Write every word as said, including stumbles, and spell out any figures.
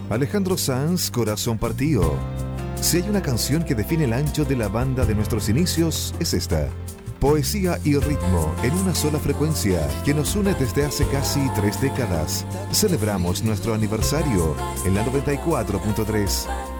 Alejandro Sanz, Corazón Partido. Si hay una canción que define el ancho de la banda de nuestros inicios, es esta. Poesía y ritmo en una sola frecuencia que nos une desde hace casi tres décadas. Celebramos nuestro aniversario en la noventa y cuatro punto tres.